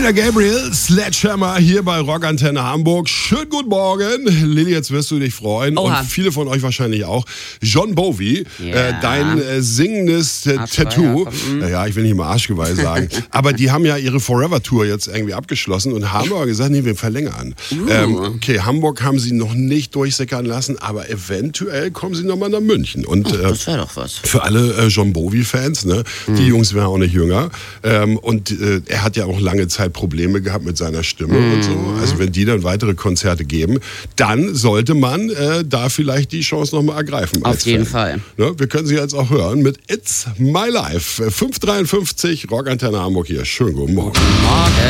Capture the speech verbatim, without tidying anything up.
Peter Gabriel, Sledgehammer hier bei Rockantenne Hamburg. Schönen guten Morgen. Lilly, jetzt wirst du dich freuen. Oha. Und viele von euch wahrscheinlich auch. John Bowie, Ja. äh, dein äh, singendes äh, Tattoo. ja. Ja, ich will nicht mal Arschgeweih sagen. Aber die haben ja ihre Forever-Tour jetzt irgendwie abgeschlossen und haben aber gesagt, nee, wir verlängern. Uh. Ähm, okay, Hamburg haben sie noch nicht durchsickern lassen, aber eventuell kommen sie nochmal nach München. Und Ach, äh, das wäre doch was. für alle äh, John Bowie-Fans, ne? Mhm. Die Jungs werden auch nicht jünger. Ähm, und äh, er hat ja auch lange Zeit Probleme gehabt mit seiner Stimme Mhm. und so. Also wenn die dann weitere Konzerte geben, dann sollte man äh, da vielleicht die Chance nochmal ergreifen. Auf als jeden Fan. Fall. Ne? Wir können sie jetzt auch hören mit It's My Life. fünf dreiundfünfzig, Rockantenne Hamburg hier. Schönen guten Morgen. Morgen.